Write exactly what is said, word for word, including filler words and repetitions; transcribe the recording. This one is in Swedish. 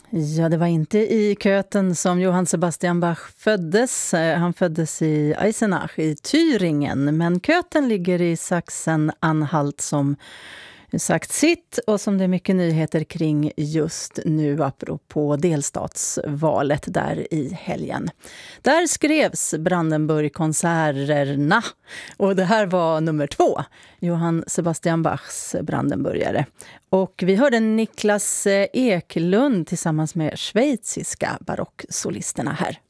Ja, det var inte i Köthen som Johann Sebastian Bach föddes. Han föddes i Eisenach i Thüringen, men Köthen ligger i Sachsen-Anhalt som sagt sitt och som det är mycket nyheter kring just nu apropå delstatsvalet där i helgen. Där skrevs Brandenburg-konserterna och det här var nummer två, Johann Sebastian Bachs Brandenburgare. Och vi hörde Niklas Eklund tillsammans med schweiziska barocksolisterna här.